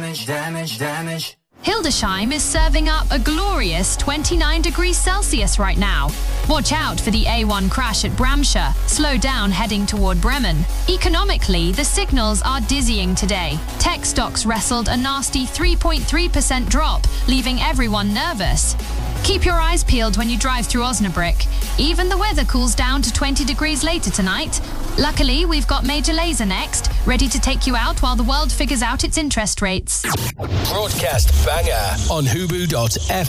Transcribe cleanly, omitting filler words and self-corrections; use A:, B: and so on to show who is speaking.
A: Hildesheim is serving up a glorious 29 degrees Celsius right now. Watch out for the A1 crash at Bramsche. Slow down heading toward Bremen. Economically, the signals are dizzying today. Tech stocks wrestled a nasty 3.3% drop, leaving everyone nervous. Keep your eyes peeled when you drive through Osnabrück. Even the weather cools down to 20 degrees later tonight. Luckily, we've got Major Lazer next, ready to take you out while the world figures out its interest rates.
B: Broadcast banger on Hubu.fm.